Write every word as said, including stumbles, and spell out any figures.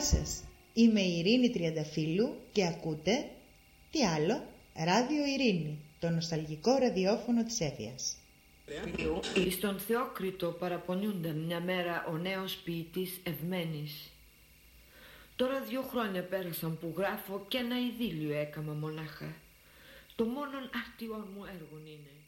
σας, είμαι η Ειρήνη Τριανταφύλου και ακούτε, τι άλλο, Ράδιο Ειρήνη, το νοσταλγικό ραδιόφωνο της Έφιας. Στον Θεόκριτο παραπονιούνταν μια μέρα ο νέος ποιητής Ευμένης. Τώρα δυο χρόνια πέρασαν που γράφω και ένα ειδήλιο έκαμα μονάχα. Το μόνον αρτιόν μου έργον είναι.